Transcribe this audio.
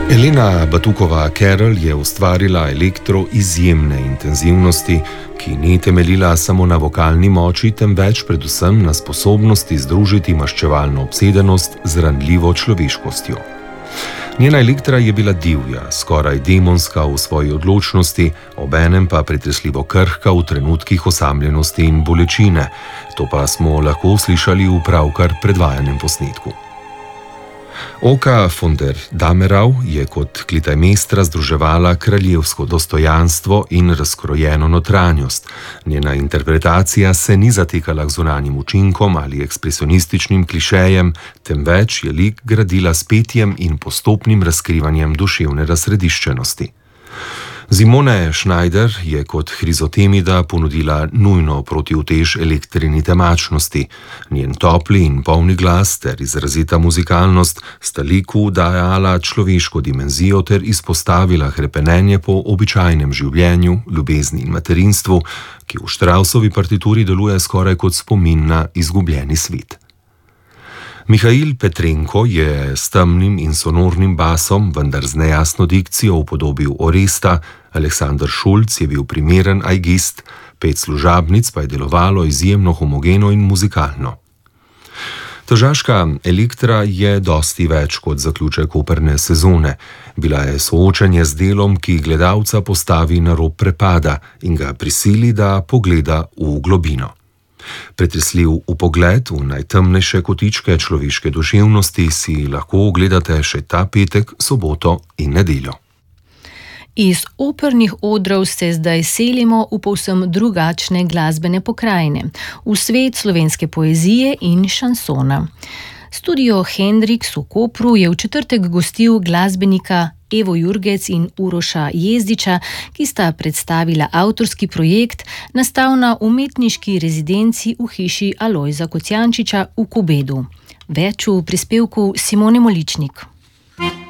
Elena Batukova-Kerl je ustvarila elektro izjemne intenzivnosti, ki ni temeljila samo na vokalni moči, temveč predvsem na sposobnosti združiti maščevalno obsedenost z ranljivo človeškostjo. Njena elektra je bila divja, skoraj demonska v svoji odločnosti, obenem pa pretresljivo krhka v trenutkih osamljenosti in bolečine. To pa smo lahko slišali v pravkar predvajanem posnetku. Oka von der Damerau je kot Klitajmestra združevala kraljevsko dostojanstvo in razkrojeno notranjost. Njena interpretacija se ni zatekala k zunanjim učinkom ali ekspresionističnim klišejem, temveč je lik gradila s petjem in postopnim razkrivanjem duševne razsrediščenosti. Simone Schneider je kot Hrizotemida ponudila nujno protiutež elektrini temačnosti. Njen topli in polni glas ter izrazita muzikalnost sta liku dajala človeško dimenzijo ter izpostavila hrepenenje po običajnem življenju, ljubezni in materinstvu, ki v Straussovi partituri deluje skoraj kot spomin na izgubljeni svet. Mihail Petrenko je s temnim in sonornim basom, vendar z nejasno dikcijo upodobil Oresta, Aleksander Šulc je bil primeren aigist, 5 služabnic pa je delovalo izjemno homogeno in muzikalno. Tržaška elektra je dosti več kot zaključek operne sezone. Bila je soočenje z delom, ki gledalca postavi na rob prepada in ga prisili, da pogleda v globino. Pretresljiv vpogled v najtemnejše kotičke človeške duševnosti si lahko ogledate še ta petek, soboto in nedeljo. Iz opernih odrov se zdaj selimo v povsem drugačne glasbene pokrajine, v svet slovenske poezije in šansona. Studio Hendrix v Kopru je v četrtek gostil glasbenika Evo Jurgec in Uroša Jezdiča, ki sta predstavila avtorski projekt, nastal na umetniški rezidenci v hiši Alojza Kocijančiča v Kubedu. Več v prispevku Simone Moličnik.